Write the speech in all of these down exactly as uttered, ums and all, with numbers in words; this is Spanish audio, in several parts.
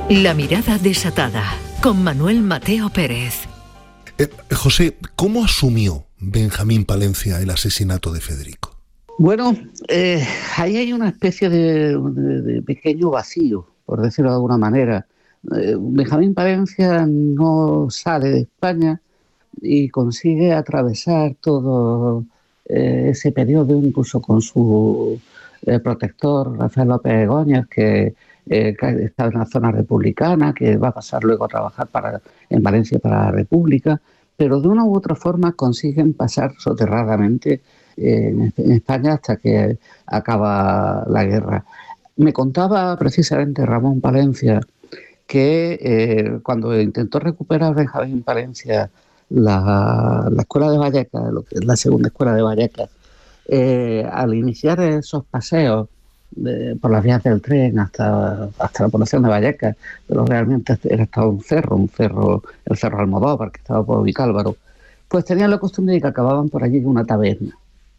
La mirada desatada, con Manuel Mateo Pérez. Eh, José, ¿cómo asumió Benjamín Palencia el asesinato de Federico? Bueno, eh, ahí hay una especie de, de, de pequeño vacío, por decirlo de alguna manera. Eh, Benjamín Palencia no sale de España y consigue atravesar todo eh, ese periodo, incluso con su eh, protector, Rafael López Egóñez, que eh, está en la zona republicana, que va a pasar luego a trabajar para, en Valencia para la República, pero de una u otra forma consiguen pasar soterradamente en España hasta que acaba la guerra. Me contaba precisamente Ramón Palencia que eh, cuando intentó recuperar Benjamín Palencia la, la escuela de Vallecas, lo que es la segunda escuela de Vallecas, eh, al iniciar esos paseos de, por las vías del tren hasta, hasta la población de Vallecas, pero realmente era hasta un cerro, un cerro, el Cerro Almodóvar, que estaba por Vicálvaro, pues tenían la costumbre de que acababan por allí en una taberna.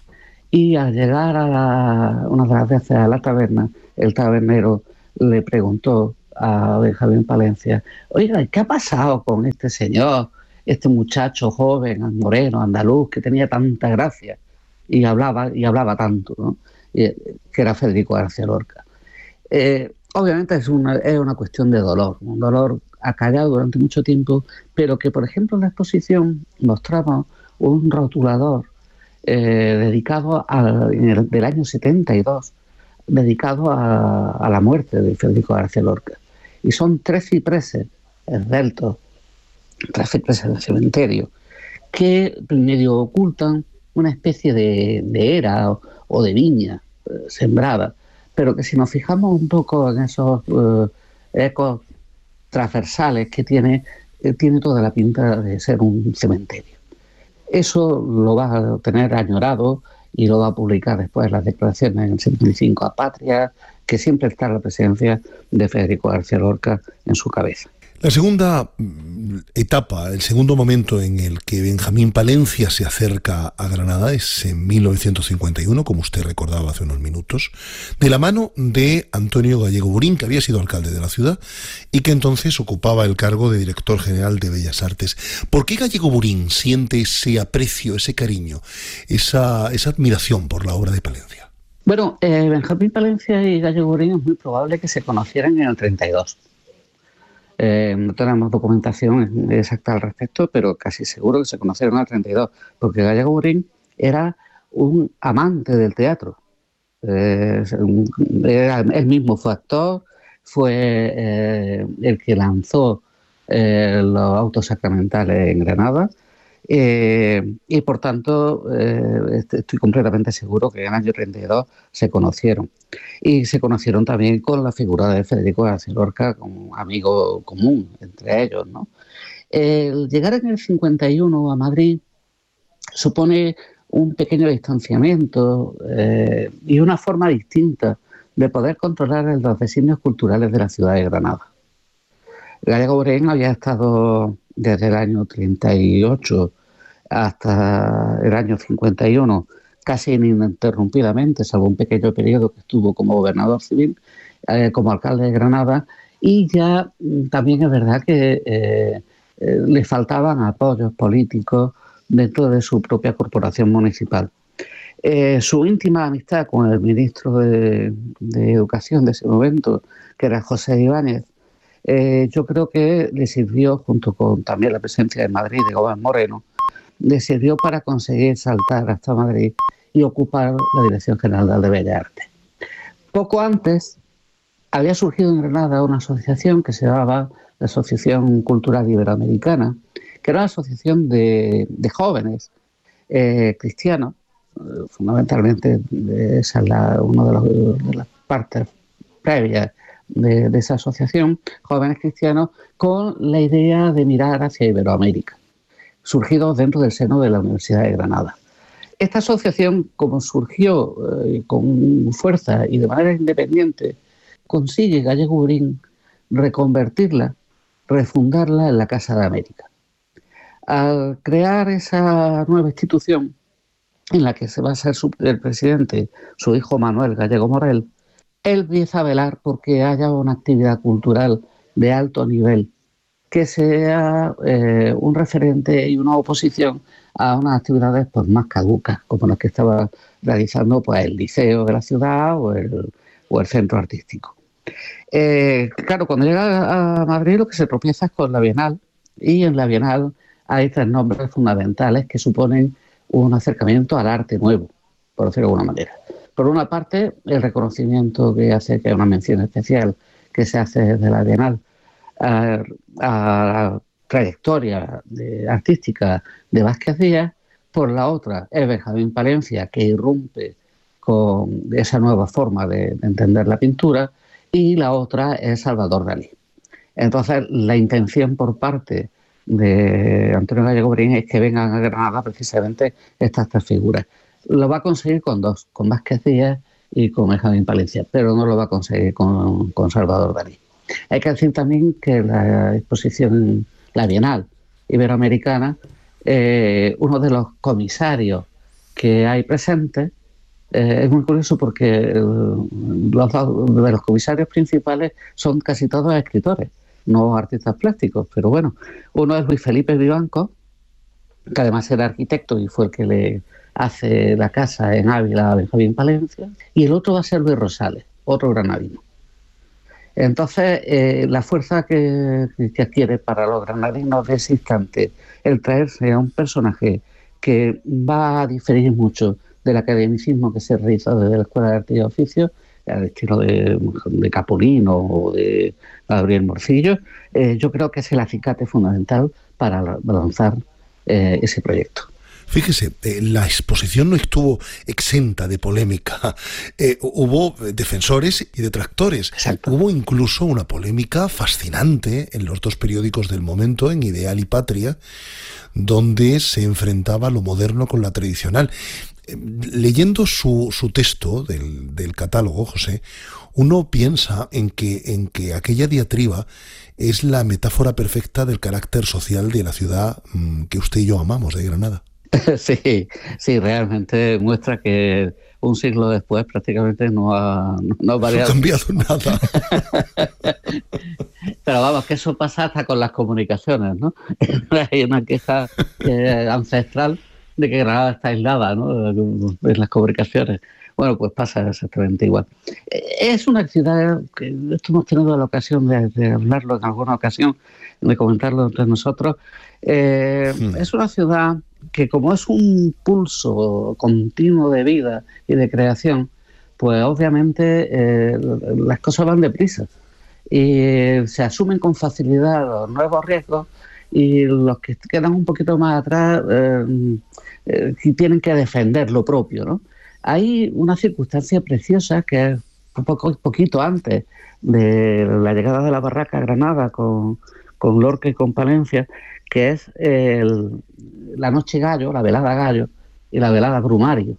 Y al llegar a la, una de las veces a la taberna, el tabernero le preguntó a Benjamín Palencia: oiga, ¿qué ha pasado con este señor, este muchacho joven, moreno, andaluz, que tenía tanta gracia y hablaba y hablaba tanto, ¿no? Y, que era Federico García Lorca? Eh, obviamente es una, es una cuestión de dolor, un dolor acallado durante mucho tiempo, pero que, por ejemplo, en la exposición mostramos un rotulador Eh, dedicado a, en el, del año setenta y dos, dedicado a, a la muerte de Federico García Lorca. Y son tres cipreses esbeltos, tres cipreses del cementerio, que medio ocultan una especie de, de era o, o de viña eh, sembrada, pero que si nos fijamos un poco en esos eh, ecos transversales que tiene, eh, tiene toda la pinta de ser un cementerio. Eso lo va a tener añorado y lo va a publicar después las declaraciones en el setenta y cinco a Patria, que siempre está la presencia de Federico García Lorca en su cabeza. La segunda etapa, el segundo momento en el que Benjamín Palencia se acerca a Granada es en mil novecientos cincuenta y uno, como usted recordaba hace unos minutos, de la mano de Antonio Gallego Burín, que había sido alcalde de la ciudad y que entonces ocupaba el cargo de director general de Bellas Artes. ¿Por qué Gallego Burín siente ese aprecio, ese cariño, esa, esa admiración por la obra de Palencia? Bueno, eh, Benjamín Palencia y Gallego Burín es muy probable que se conocieran en el treinta y dos. Eh, no tenemos documentación exacta al respecto, pero casi seguro que se conocieron en el treinta y dos, porque Gallego Burín era un amante del teatro. Eh, era, él mismo fue actor, fue eh, el que lanzó eh, los autos sacramentales en Granada, eh, y por tanto eh, estoy completamente seguro que en el año treinta y dos se conocieron. Y se conocieron también con la figura de Federico García Lorca, como amigo común entre ellos, ¿no? El llegar en el cincuenta y uno a Madrid supone un pequeño distanciamiento eh, y una forma distinta de poder controlar los designios culturales de la ciudad de Granada. Gallego Burín había estado desde el año treinta y ocho hasta el año cincuenta y uno casi ininterrumpidamente, salvo un pequeño periodo que estuvo como gobernador civil, eh, como alcalde de Granada, y ya también es verdad que eh, eh, le faltaban apoyos políticos dentro de su propia corporación municipal. Eh, su íntima amistad con el ministro de, de Educación de ese momento, que era José Ibáñez, eh, yo creo que le sirvió, junto con también la presencia de Madrid de Gómez Moreno, le sirvió para conseguir saltar hasta Madrid y ocupar la Dirección General de Bellas Artes. Poco antes había surgido en Granada una asociación que se llamaba la Asociación Cultural Iberoamericana, que era una asociación de, de jóvenes eh, cristianos, eh, fundamentalmente esa es la, una de, los, de las partes previas de, de esa asociación, jóvenes cristianos con la idea de mirar hacia Iberoamérica, surgidos dentro del seno de la Universidad de Granada. Esta asociación, como surgió eh, con fuerza y de manera independiente, consigue Gallego Burín reconvertirla, refundarla en la Casa de América. Al crear esa nueva institución, en la que se va a ser su, el presidente, su hijo Manuel Gallego Morel, él empieza a velar porque haya una actividad cultural de alto nivel, que sea eh, un referente y una oposición a unas actividades pues, más caducas, como las que estaba realizando pues, el liceo de la ciudad o el, o el centro artístico. Eh, claro, cuando llega a Madrid lo que se tropieza es con la Bienal, y en la Bienal hay tres nombres fundamentales que suponen un acercamiento al arte nuevo, por decirlo de alguna manera. Por una parte, el reconocimiento que hace, que es una mención especial que se hace desde la Bienal a, a la trayectoria de, artística de Vázquez Díaz. Por la otra, es Benjamín Palencia, que irrumpe con esa nueva forma de, de entender la pintura, y la otra es Salvador Dalí. Entonces, la intención por parte de Antonio Gallego Breen es que vengan a Granada precisamente estas tres figuras. Lo va a conseguir con dos, con Vázquez Díaz y con Benjamín Palencia, pero no lo va a conseguir con, con Salvador Dalí. Hay que decir también que la exposición, la Bienal Iberoamericana, eh, uno de los comisarios que hay presentes, eh, es muy curioso porque eh, los de los comisarios principales son casi todos escritores, no artistas plásticos, pero bueno, uno es Luis Felipe Vivanco, que además era arquitecto y fue el que le hace la casa en Ávila a Benjamín Palencia, y el otro va a ser Luis Rosales, otro granadino. Entonces, eh, la fuerza que, que adquiere para los granadinos de ese instante el traerse a un personaje que va a diferir mucho del academicismo que se realiza desde la Escuela de Arte y Oficios, al estilo de, de Capulino o de Gabriel Morcillo, eh, yo creo que es el acicate fundamental para lanzar eh, ese proyecto. Fíjese, eh, la exposición no estuvo exenta de polémica. Eh, hubo defensores y detractores. Exacto. Hubo incluso una polémica fascinante en los dos periódicos del momento, en Ideal y Patria, donde se enfrentaba lo moderno con la tradicional. Eh, leyendo su, su texto del, del catálogo, José, uno piensa en que, en que aquella diatriba es la metáfora perfecta del carácter social de la ciudad mmm, que usted y yo amamos, de Granada. Sí, sí, realmente muestra que un siglo después prácticamente no ha, no ha variado. No ha cambiado nada. Pero vamos, que eso pasa hasta con las comunicaciones, ¿no? Hay una queja eh, ancestral de que Granada está aislada, ¿no? En las comunicaciones. Bueno, pues pasa exactamente igual. Es una ciudad que esto hemos tenido la ocasión de, de hablarlo en alguna ocasión, de comentarlo entre nosotros. Eh, hmm. Es una ciudad que, como es un pulso continuo de vida y de creación, pues obviamente eh, las cosas van deprisa y se asumen con facilidad los nuevos riesgos, y los que quedan un poquito más atrás eh, eh, tienen que defender lo propio, ¿no? Hay una circunstancia preciosa que es un poco, poquito antes de la llegada de la barraca a Granada con, con Lorca y con Palencia, que es el, la Noche Gallo, la velada Gallo y la velada Brumario,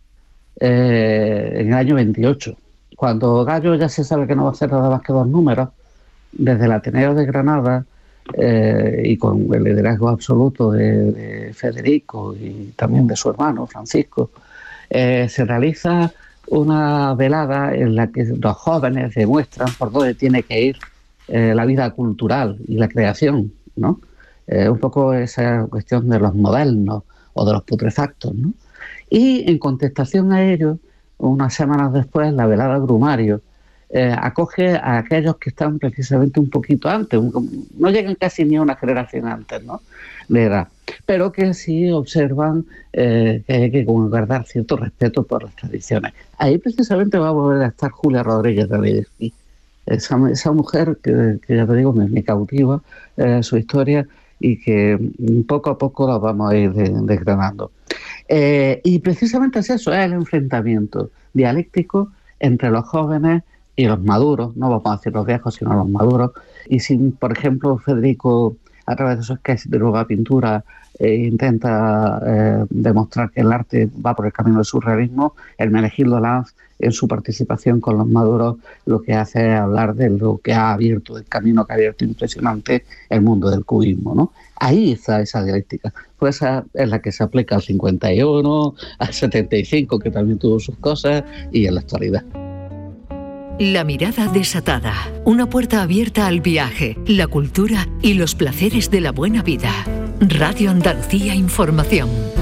eh, en el año veintiocho. Cuando Gallo ya se sabe que no va a hacer nada más que dos números, desde el Ateneo de Granada, eh, y con el liderazgo absoluto de, de Federico y también de su hermano Francisco, eh, se realiza una velada en la que los jóvenes demuestran por dónde tiene que ir eh, la vida cultural y la creación, ¿no? Eh, un poco esa cuestión de los modernos o de los putrefactos, ¿no? Y en contestación a ello, unas semanas después, la velada Brumario eh, acoge a aquellos que están precisamente un poquito antes, un, no llegan casi ni a una generación antes, ¿no?, de edad, pero que sí observan eh, que hay que guardar cierto respeto por las tradiciones. Ahí precisamente va a volver a estar Julia Rodríguez de Vallespí, esa, esa mujer que, que ya te digo me, me cautiva eh, su historia, y que poco a poco la vamos a ir desgranando. Eh, y precisamente es eso, es el enfrentamiento dialéctico entre los jóvenes y los maduros, no vamos a decir los viejos, sino los maduros. Y si, por ejemplo, Federico, a través de esos sketches de nueva pintura, eh, intenta eh, demostrar que el arte va por el camino del surrealismo, Hermenegildo Lanz, en su participación con los maduros, lo que hace es hablar de lo que ha abierto, del camino que ha abierto impresionante el mundo del cubismo, ¿no? Ahí está esa dialéctica. Pues esa es la que se aplica al cincuenta y uno, al setenta y cinco, que también tuvo sus cosas, y en la actualidad. La mirada desatada. Una puerta abierta al viaje, la cultura y los placeres de la buena vida. Radio Andalucía Información.